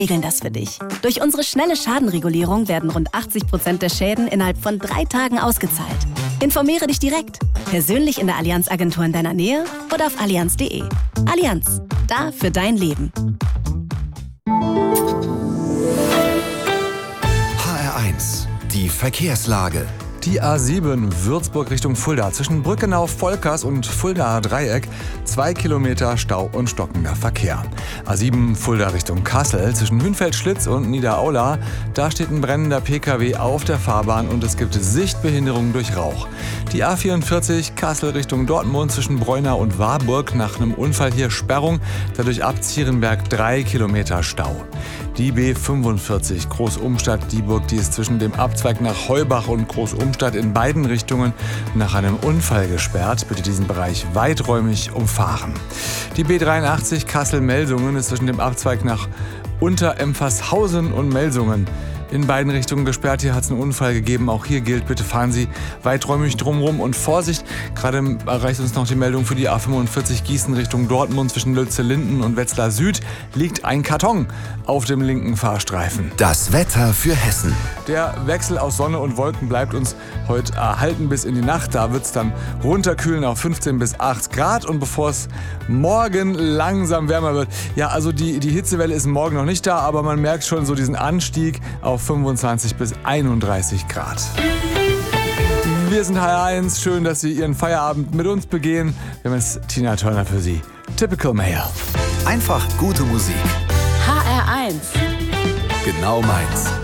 regeln das für dich. Durch unsere schnelle Schadenregulierung werden rund 80% der Schäden innerhalb von 3 Tagen ausgezahlt. Informiere dich direkt. Persönlich in der Allianz-Agentur in deiner Nähe oder auf allianz.de. Allianz. Da für dein Leben. HR1. Die Verkehrslage. Die A7 Würzburg Richtung Fulda zwischen Brückenau-Volkers und Fuldaer Dreieck 2 Kilometer Stau und stockender Verkehr. A7 Fulda Richtung Kassel zwischen Hünfeld-Schlitz und Niederaula. Da steht ein brennender Pkw auf der Fahrbahn und es gibt Sichtbehinderungen durch Rauch. Die A44 Kassel Richtung Dortmund zwischen Breunau und Warburg nach einem Unfall hier Sperrung. Dadurch ab Zierenberg 3 Kilometer Stau. Die B45 Großumstadt-Dieburg, die ist zwischen dem Abzweig nach Heubach und Großumstadt in beiden Richtungen nach einem Unfall gesperrt. Bitte diesen Bereich weiträumig umfahren. Die B83 Kassel-Melsungen ist zwischen dem Abzweig nach Unterempfasshausen und Melsungen in beiden Richtungen gesperrt. Hier hat es einen Unfall gegeben. Auch hier gilt, bitte fahren Sie weiträumig drumherum und Vorsicht. Gerade erreicht uns noch die Meldung für die A45 Gießen Richtung Dortmund zwischen Lützellinden und Wetzlar Süd liegt ein Karton auf dem linken Fahrstreifen. Das Wetter für Hessen. Der Wechsel aus Sonne und Wolken bleibt uns heute erhalten bis in die Nacht. Da wird es dann runterkühlen auf 15 bis 8 Grad. Und bevor es morgen langsam wärmer wird, ja, also die Hitzewelle ist morgen noch nicht da, aber man merkt schon so diesen Anstieg auf 25 bis 31 Grad. Wir sind HR1. Schön, dass Sie Ihren Feierabend mit uns begehen. Wir haben jetzt Tina Turner für Sie. Typical Male. Einfach gute Musik. HR1. Genau meins.